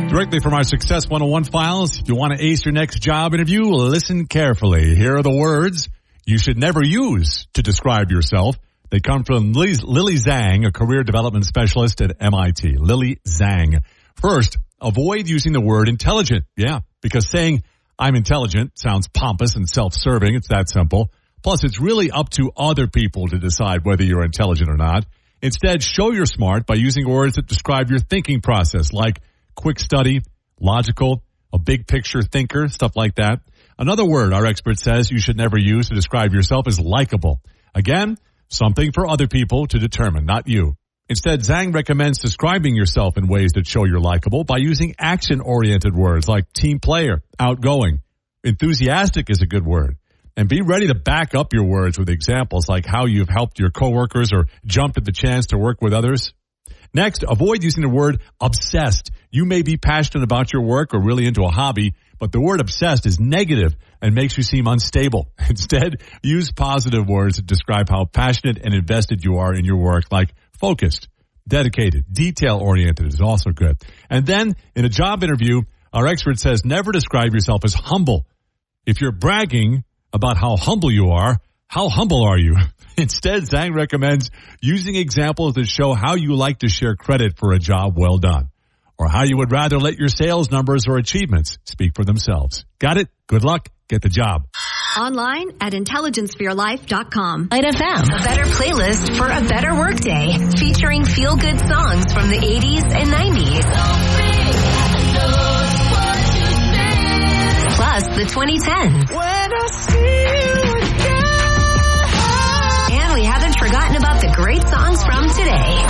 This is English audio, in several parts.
Directly from our Success 101 files, if you want to ace your next job interview, listen carefully. Here are the words you should never use to describe yourself. They come from Lily Zhang, a career development specialist at MIT. Lily Zhang. First, avoid using the word intelligent. Yeah, because saying I'm intelligent sounds pompous and self-serving. It's that simple. Plus, it's really up to other people to decide whether you're intelligent or not. Instead, show you're smart by using words that describe your thinking process, like quick study, logical, a big picture thinker, stuff like that. Another word our expert says you should never use to describe yourself is likable. Again, something for other people to determine, not you. Instead, Zhang recommends describing yourself in ways that show you're likable by using action-oriented words like team player, outgoing. Enthusiastic is a good word. And be ready to back up your words with examples like how you've helped your coworkers or jumped at the chance to work with others. Next, avoid using the word obsessed. You may be passionate about your work or really into a hobby, but the word obsessed is negative and makes you seem unstable. Instead, use positive words to describe how passionate and invested you are in your work, like focused, dedicated, detail-oriented is also good. And then, in a job interview, our expert says never describe yourself as humble. If you're bragging about how humble you are, how humble are you? Instead, Zhang recommends using examples that show how you like to share credit for a job well done, or how you would rather let your sales numbers or achievements speak for themselves. Got it? Good luck. Get the job. Online at intelligenceforyourlife.com. Light FM, a better playlist for a better workday, featuring feel-good songs from the 80s and 90s. Plus the 2010s. When I see you again. And we haven't forgotten about the great songs from today.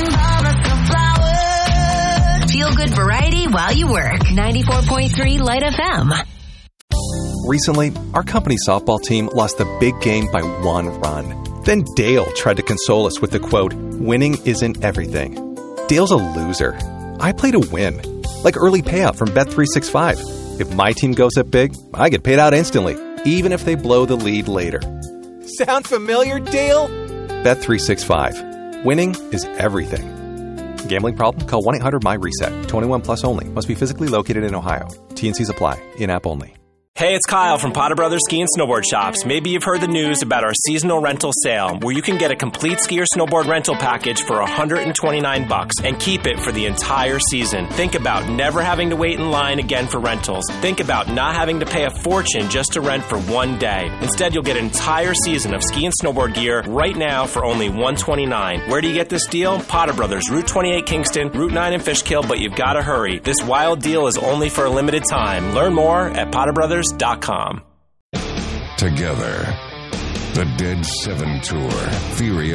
Feel good variety while you work. 94.3 Light FM. Recently, our company softball team lost the big game by 1 run. Then Dale tried to console us with the quote, "Winning isn't everything." Dale's a loser. I play to win. Like early payout from Bet365. If my team goes up big, I get paid out instantly, even if they blow the lead later. Sound familiar, Dale? Bet365. Winning is everything. Gambling problem? Call 1-800-MY-RESET. 21 plus only. Must be physically located in Ohio. T&Cs apply. In-app only. Hey, it's Kyle from Potter Brothers Ski and Snowboard Shops. Maybe you've heard the news about our seasonal rental sale, where you can get a complete ski or snowboard rental package for $129 and keep it for the entire season. Think about never having to wait in line again for rentals. Think about not having to pay a fortune just to rent for one day. Instead, you'll get an entire season of ski and snowboard gear right now for only $129. Where do you get this deal? Potter Brothers, Route 28 Kingston, Route 9 in Fishkill, but you've got to hurry. This wild deal is only for a limited time. Learn more at potterbrothers.com. Together, the Dead 7 Tour, Theory of